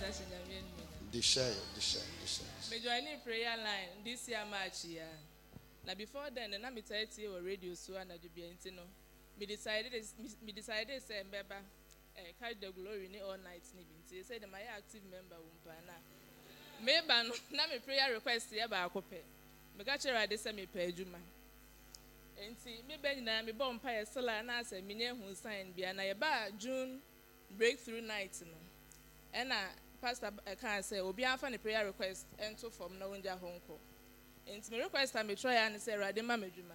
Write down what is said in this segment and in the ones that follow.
The share. Me joining prayer line this year March yeah. Now before then, na me tell you or radio so and I be no. Me decided say mbeba carry the glory ni all night ni binti. Say the my active member wumpa na. Me ba no na me prayer request ya ba akope. Me ka chere say me pa adwuma. Enti me be nyina me bo mpa ye sala na say me nye hu sign bia na ye ba June breakthrough night no. Ena pastor can say obi anfa ne prayer request ento from na wonja honko. Enti me request am try and say rade ma medwuma.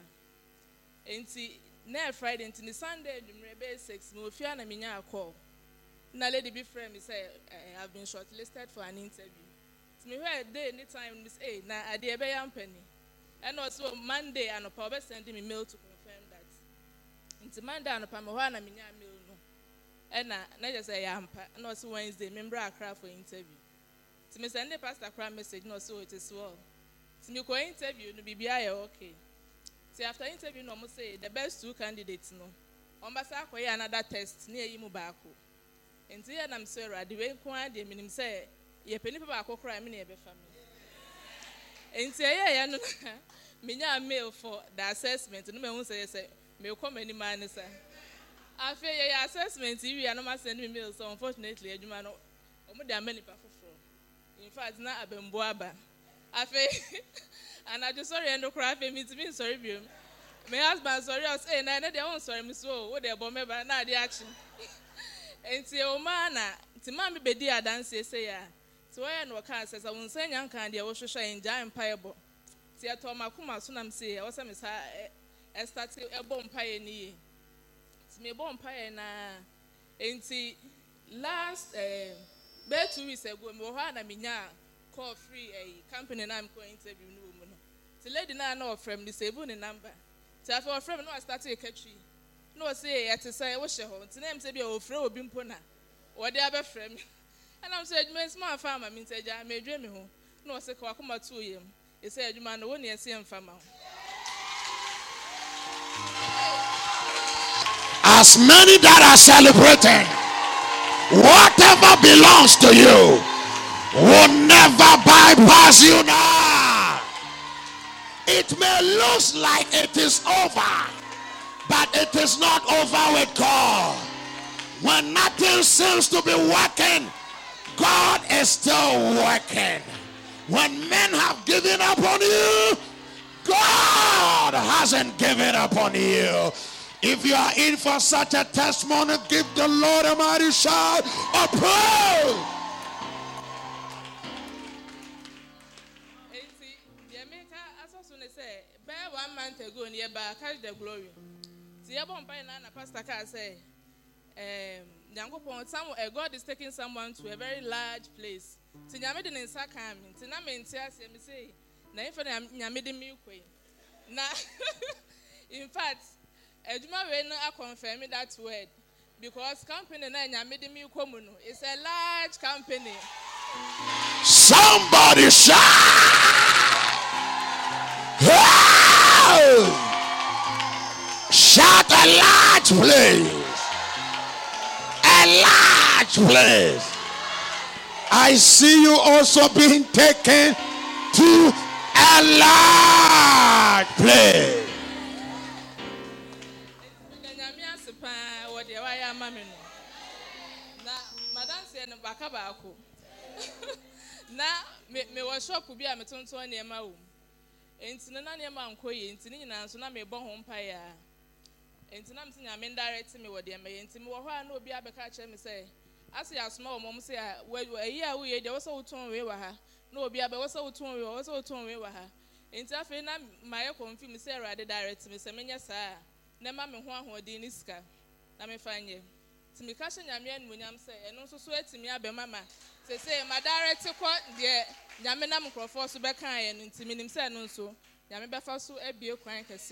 Enti na Friday enti ni Sunday dwumre be 6 me ofia na menya call. Na lady be friend me say I have been shortlisted for an interview. Enti me hear day anytime me say na ade e be yam pani. And also Monday anopa be send me mail to confirm that. Enti Monday anopa me ho na menya mail no. And na just say yampa. And also Wednesday member Accra for interview. Enti me send the pastor cry message no so it is well. Enti me go interview no bibia ye okay. See after interview no mo say the best two candidates no. Ombasa akoye another test na eyi mu baako. Enti ya na mso rade we nko ade minim say ye pani pa baako kra me na ye be family. Enti ya no menya mail for the assessment no me hu say me come any man say. Afi ye assessment we ya no ma send me mail so unfortunately adwuma no omo de amani pa foforo. In fact na abembo aba. Afi and I just sorry and cry for me to be sorry be. My husband sorry I say na dey won sorry me so wo dey bomb ba na dey action. Enti o ma na ti ma me bedi adanse say ya. Ti wo ya no ka say won sanya nkan dey wo hwehwe en jan paebo. Ti e to makoma so na me say wo say me sa e start e bomb pae ni. Ti me bomb pae na enti last be 2 weeks ago me wo ha na menya call free a company na I'm going interview no mo no. The lady na from the save the number. So after from no I started a catchy. No say at say wo she ho. Ti na say be o frɛ obi mpo na. Wo de aba frɛ me. And I'm say adwuma small farmer me say ja me dwe me ho. No say kwa koma to yem. E say adwuma no wo ne ese mfama ho. As many that are celebrating, whatever belongs to you will never bypass you now. It may look like it is over, but it is not over with God. When nothing seems to be working, God is still working. When men have given up on you, God hasn't given up on you. If you are in for such a testimony, give the Lord a mighty shout of praise. Say, bear 1 month ago nearby, catch the glory. The Abon Pina Pastor Car say, God is taking someone to a very large place. Tinyamidin in Sakam, Tinamin Tias, and say, Naifan Yamidin Milkway. Now, in fact, Ejuma Rena confirm that word because company na Yamidin Milkomuno is a large company. Somebody shout! Shout a large place. A large place. I see you also being taken to a large place. Na me was shop bi a metonto na ema wo. Enti na na ema nkoye enti ni nyina so na me bɔ ho mpa ya. Enti na mtinya me direct me wo de me enti me wo ho a na obi abeka kye me say ase asoma wo mom say ayi a wo ye de wo so woton we wa ha. Na obi abe wo so woton we wo so woton we wa ha. Enti afi na maye confirm say rade direct me say menya saa. Na ma me ho ahodin ni sika. Na me fanye. Ti me ka hye nyame anuonyam say eno so so atimi abe mama. Say my direct ko de nyame na mkrofo so be kan ye no ntimi nim say no so nyame be fa so abie kwan kese